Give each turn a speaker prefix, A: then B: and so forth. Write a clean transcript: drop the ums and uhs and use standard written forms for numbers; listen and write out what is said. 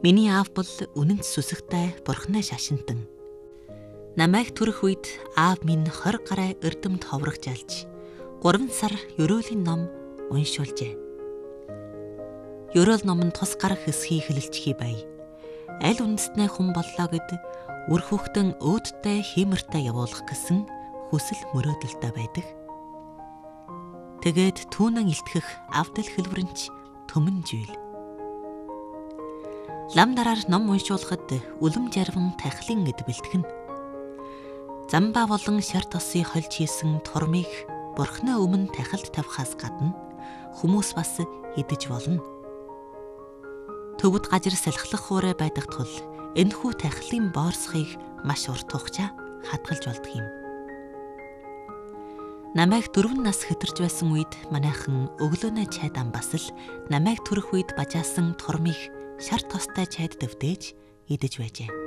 A: Миний аав бол үнэнч сүсэгтэй бурхны шашинтан. Намайг төрөх үед аав минь 20 гаруй эрдэмт ховрогч алж 3 сар ёроолийн ном уншуулжээ. Ёроол ном нь тус гарах хэсгийг хэлэлцхий бай. Аль үндэснээ хүн боллоо гэд үр хүүхдэн өөдтэй хиймэртэй явуулах гэсэн хүсэл мөрөөдөлтэй байдаг. Тэгээд түүнэн илтгэх авдал хэлбэрэнч төмөн жийл. Лам дараар ном уншуулахад үлэм жарван тахлын эд бэлтгэн. Замбаа болон шар тосын хольж хийсэн турмыг бурхны өмнө тахилд тавихаас гадна хүмүүс бас идэж болно. Төвд гажир салхилах хуурай байдаг тул энэхүү тахилын боорсхийг маш урт хугацаа хадгалж болдог юм. Намайг 4 нас хэтэрж байсан үед манайхан өглөөнөө чайд амбас л намайг төрөх үед бажаасан турмыг шар тостой чайд дэвтээж идэж байжээ.